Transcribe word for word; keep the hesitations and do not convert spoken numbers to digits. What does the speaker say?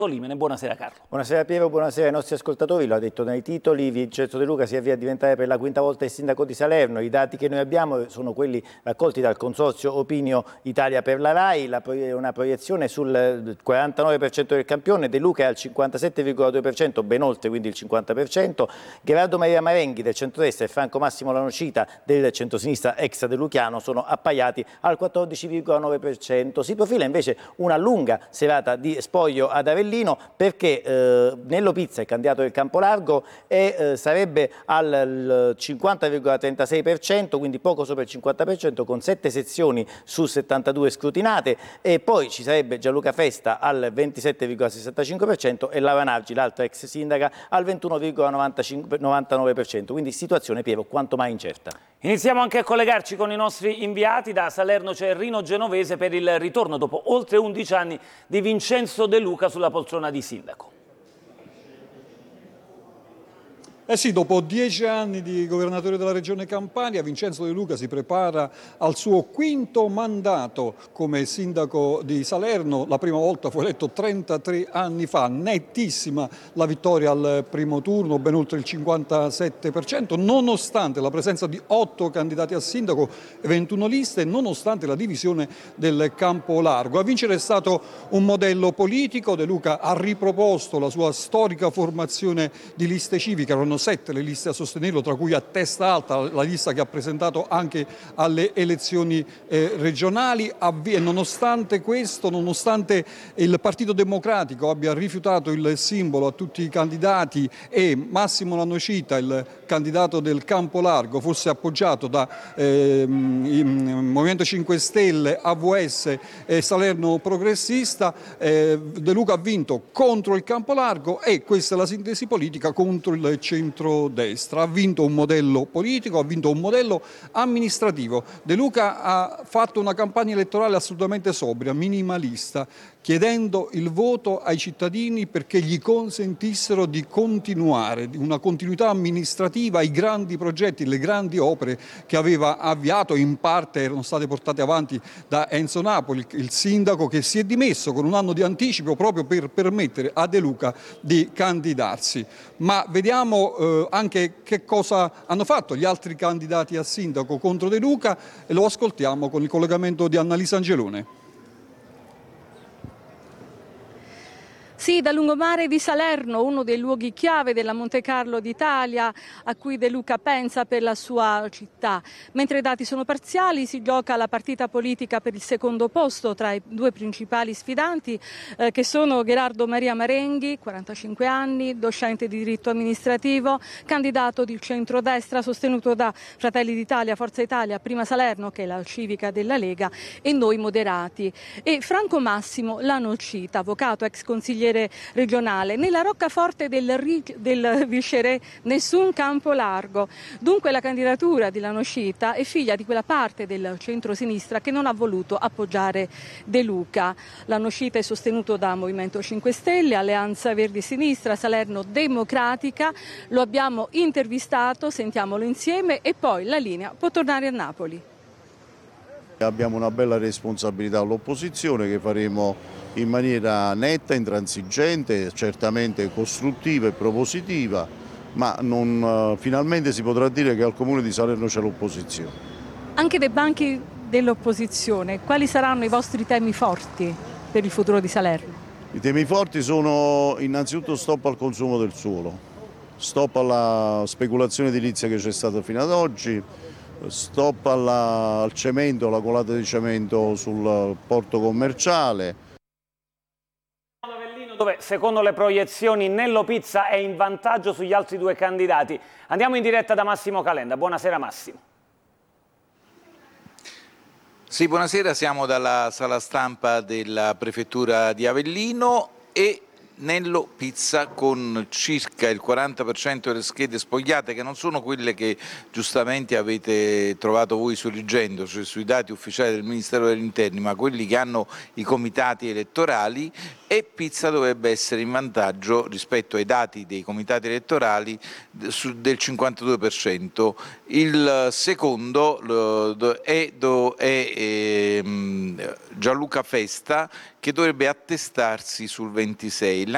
Limene. Buonasera Carlo. Buonasera Piero, buonasera ai nostri ascoltatori. Lo ha detto nei titoli, Vincenzo De Luca si avvia a diventare per la quinta volta il sindaco di Salerno. I dati che noi abbiamo sono quelli raccolti dal consorzio Opinio Italia per la RAI, la pro una proiezione sul quarantanove per cento del campione, De Luca è al cinquantasette virgola due per cento, ben oltre quindi il cinquanta per cento, Gherardo Maria Marenghi del centrodestra e Franco Massimo Lanocita del centrosinistra ex deluchiano sono appaiati al quattordici virgola nove per cento. Si profila invece una lunga serata di spoglio ad Avellino perché eh, Nello Pizza, il candidato del Campolargo, è, eh, sarebbe al cinquanta virgola trentasei per cento, quindi poco sopra il cinquanta per cento, con sette sezioni su settantadue scrutinate, e poi ci sarebbe Gianluca Festa al ventisette virgola sessantacinque per cento e Laura Nargi, l'altra ex sindaca, al ventuno virgola novantanove per cento, quindi situazione, Piero, quanto mai incerta. Iniziamo anche a collegarci con i nostri inviati. Da Salerno c'è Rino Genovese per il ritorno dopo oltre undici anni di Vincenzo De Luca sulla poltrona di sindaco. Eh sì, dopo dieci anni di governatore della regione Campania, Vincenzo De Luca si prepara al suo quinto mandato come sindaco di Salerno. La prima volta fu eletto trentatré anni fa, nettissima la vittoria al primo turno, ben oltre il cinquantasette per cento, nonostante la presenza di otto candidati a sindaco e ventuno liste, nonostante la divisione del campo largo. A vincere è stato un modello politico. De Luca ha riproposto la sua storica formazione di liste civiche, erano sette le liste a sostenerlo, tra cui a testa alta la lista che ha presentato anche alle elezioni eh, regionali. E nonostante questo, nonostante il Partito Democratico abbia rifiutato il simbolo a tutti i candidati e Massimo Lanocita, il candidato del Campo Largo, fosse appoggiato da eh, Movimento cinque Stelle, A V S e Salerno Progressista, eh, De Luca ha vinto contro il Campo Largo e questa è la sintesi politica contro il centrodestra. Ha vinto un modello politico, ha vinto un modello amministrativo. De Luca ha fatto una campagna elettorale assolutamente sobria, minimalista, chiedendo il voto ai cittadini perché gli consentissero di continuare, una continuità amministrativa ai grandi progetti, le grandi opere che aveva avviato, in parte erano state portate avanti da Enzo Napoli, il sindaco che si è dimesso con un anno di anticipo proprio per permettere a De Luca di candidarsi. Ma vediamo eh, anche che cosa hanno fatto gli altri candidati a sindaco contro De Luca e lo ascoltiamo con il collegamento di Annalisa Angelone. Sì, da lungomare di Salerno, uno dei luoghi chiave della Monte Carlo d'Italia a cui De Luca pensa per la sua città. Mentre i dati sono parziali, si gioca la partita politica per il secondo posto tra i due principali sfidanti eh, che sono Gherardo Maria Marenghi, quarantacinque anni, docente di diritto amministrativo, candidato di centrodestra sostenuto da Fratelli d'Italia, Forza Italia, Prima Salerno, che è la civica della Lega, e Noi Moderati. E Franco Massimo Lanocita, avvocato, ex consigliere regionale. Nella roccaforte del, del Visceré nessun campo largo. Dunque la candidatura di Lanocita è figlia di quella parte del centro-sinistra che non ha voluto appoggiare De Luca. Lanocita è sostenuto da Movimento cinque Stelle, Alleanza Verdi Sinistra, Salerno Democratica. Lo abbiamo intervistato, sentiamolo insieme e poi la linea può tornare a Napoli. Abbiamo una bella responsabilità all'opposizione che faremo in maniera netta, intransigente, certamente costruttiva e propositiva, ma non, finalmente si potrà dire che al Comune di Salerno c'è l'opposizione. Anche dai banchi dell'opposizione, quali saranno i vostri temi forti per il futuro di Salerno? I temi forti sono innanzitutto stop al consumo del suolo, stop alla speculazione edilizia che c'è stata fino ad oggi, stop alla, al cemento, alla colata di cemento sul porto commerciale. Dove secondo le proiezioni Nello Pizza è in vantaggio sugli altri due candidati. Andiamo in diretta da Massimo Calenda. Buonasera Massimo. Sì, buonasera, siamo dalla sala stampa della prefettura di Avellino e Nello Pizza con circa il quaranta per cento delle schede spogliate, che non sono quelle che giustamente avete trovato voi sorriggendo, cioè sui dati ufficiali del Ministero degli Interni, ma quelli che hanno i comitati elettorali, e Pizza dovrebbe essere in vantaggio rispetto ai dati dei comitati elettorali del cinquantadue per cento. Il secondo è, è Gianluca Festa, che dovrebbe attestarsi sul ventisei.